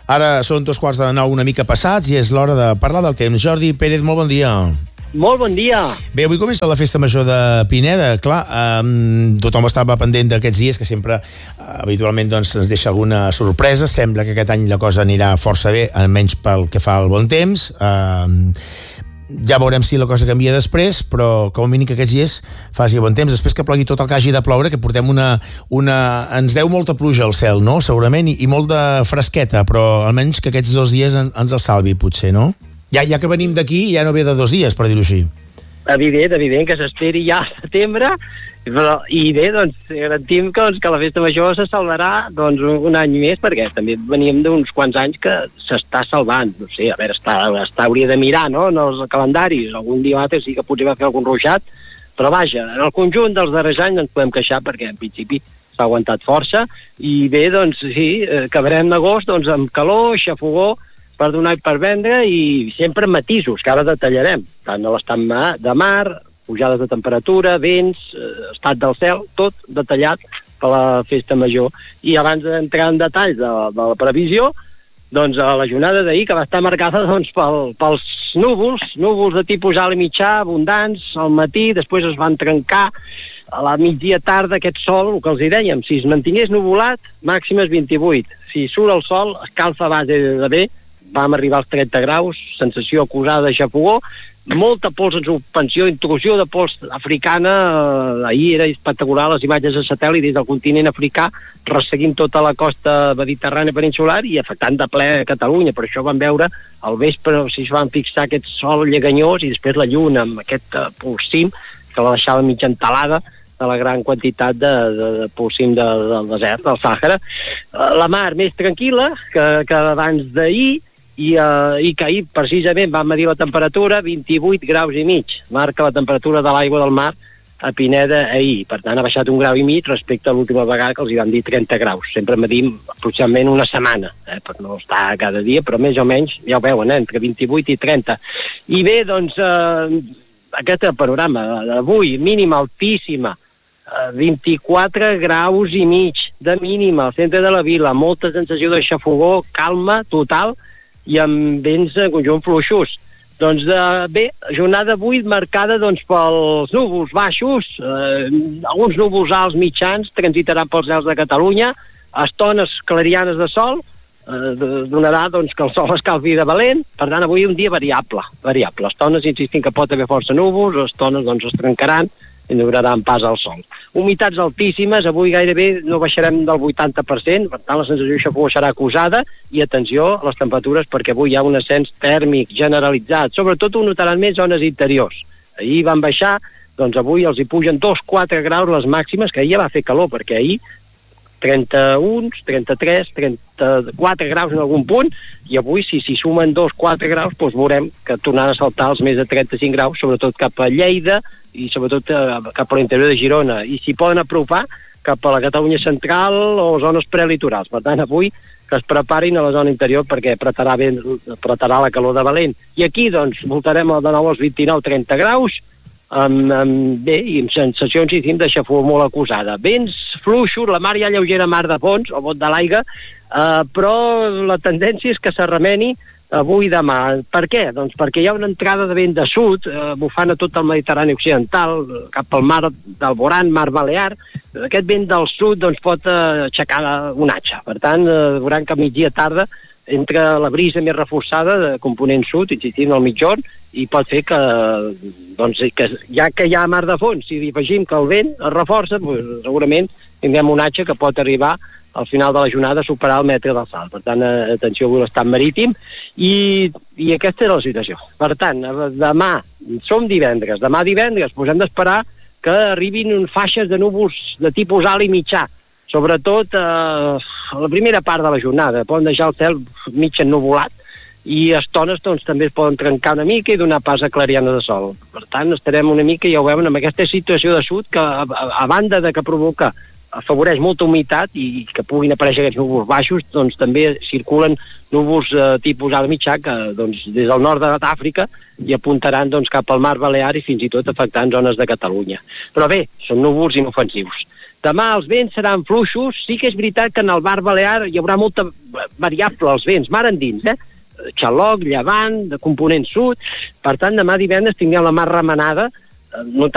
Ara són 2:15, una mica passats, i és l'hora de parlar del temps. Jordi Pérez, molt bon dia. Molt bon dia. Bé, avui comença la festa major de Pineda. Clar, tothom estava pendent d'aquests dies, que sempre, habitualment, doncs, ens deixa alguna sorpresa. Sembla que aquest any la cosa anirà força bé, almenys pel que fa al bon temps. Ja veurem si la cosa canvia després, però com a mínim que aquests dies faci bon temps. Després que plogui tot el que hagi de ploure, que portem ens deu molta pluja al cel, no? Segurament, i molt de fresqueta, però almenys que aquests 2 dies ens el salvi, potser, no? Ja que venim d'aquí, ja no ve de 2 dies, per dir-ho així. Evident que s'esperi ja a setembre, però, i bé, doncs, garantim que la festa major se salvarà un any més, perquè també veníem d'uns quants anys que s'està salvant. No sé, a veure, hauria de mirar, no?, en els calendaris. Algun dia o altre sí que potser va fer algun ruixat, però vaja, en el conjunt dels darrers anys no ens podem queixar, perquè en principi s'ha aguantat força, i bé, doncs sí, acabarem d'agost amb calor, xafogó, per donar i per vendre, i sempre matisos, que ara detallarem, tant a l'estat de mar, pujades de temperatura, vents, estat del cel, tot detallat per la festa major. I abans d'entrar en detalls de la previsió, doncs a la jornada d'ahir, que va estar marcada pels núvols de tipus alt i mitjà, abundants, al matí, després es van trencar a la migdia tarda aquest sol, el que els hi dèiem, si es mantingués nuvolat, màximes 28. Si surt el sol, escalfa a base de bé, vam arribar als 30 graus, sensació acusada de xafogó, molta pols en suspensió, intrusió de pols africana, ahir era espectacular, les imatges de satèl·lit des del continent africà, resseguint tota la costa mediterrània peninsular i afectant de ple a Catalunya. Per això vam veure al vespre, si es van fixar aquest sol lleganyós, i després la lluna amb aquest polsim que la deixava mig entelada de la gran quantitat de polsim del desert, del Sàhara. La mar més tranquil·la que abans d'ahir, i que ahir precisament vam medir la temperatura 28 graus i mig, marca la temperatura de l'aigua del mar a Pineda ahir, per tant ha baixat 1,5 graus respecte a l'última vegada que els hi van dir 30 graus, sempre medim aproximadament una setmana, per no estar cada dia, però més o menys, ja ho veuen, entre 28 i 30. I bé, doncs aquest panorama d'avui, mínima altíssima, 24 graus i mig de mínima al centre de la vila, molta sensació de xafogó, calma total, i amb vents en conjunt fluixos. Doncs bé, jornada avui marcada pels núvols baixos, alguns núvols alts mitjans estitaran pels cels de Catalunya, estones clarianes de sol, donarà que el sol escalfi de valent, per tant avui un dia variable. Estones insistint que pot haver força núvols, estones es trencaran i donaran pas al sol. Humitats altíssimes, avui gairebé no baixarem del 80%, per tant la sensació de xafogó serà acusada, i atenció a les temperatures perquè avui hi ha un ascens tèrmic generalitzat, sobretot ho notaran més zones interiors. Ahir van baixar, avui els hi pugen 2-4 graus les màximes, que ahir ja va fer calor, perquè ahir 31, 33, 34 graus en algun punt, i avui si s'hi sumen 2-4 graus, veurem que tornaran a saltar els més de 35 graus, sobretot cap a Lleida i sobretot cap a l'interior de Girona, i s'hi poden apropar cap a la Catalunya central o zones prelitorals. Per tant, avui que es preparin a la zona interior perquè apretarà la calor de valent. I aquí, voltarem de nou als 29-30 graus, bé, i amb sensacions de xafogó molt acusada. Vents fluixos, la mar hi ha lleugera mar de fons, o bot de l'aigua, però la tendència és que s'arremeni avui i demà. Per què? Doncs perquè hi ha una entrada de vent de sud, bufant a tot el Mediterrani occidental, cap al mar d'Alborán, mar Balear. Aquest vent del sud pot aixecar onatge. Per tant, veuran que a migdia tarda entra la brisa més reforçada de component sud, insistint al mitjorn, i pot fer que ja que hi ha mar de fons, si hi afegim que el vent es reforça, segurament tindrem onatge que pot arribar al final de la jornada a superar el metre d'alçada. Per tant, atenció avui l'estat marítim, i aquesta és la situació. Per tant, demà, som divendres, hem d'esperar que arribin faixes de núvols de tipus alt i mitjà, sobretot a la primera part de la jornada. Poden deixar el cel mig ennuvolat, i estones també es poden trencar una mica i donar pas a clarianes de sol. Per tant, estarem una mica, ja ho veuen, amb aquesta situació de sud que, a banda de que provoca, afavoreix molta humitat i que puguin aparèixer aquests núvols baixos, també circulen núvols tipus alt mitjà que des del nord d'Àfrica i apuntaran cap al mar Balear i fins i tot afectant zones de Catalunya. Però bé, són núvols inofensius. Demà els vents seran fluixos, sí que és veritat que en el mar Balear hi haurà molta variable els vents, mar endins, xaloc, llevant, de component sud. Per tant, demà divendres tinguem la mar remenada, no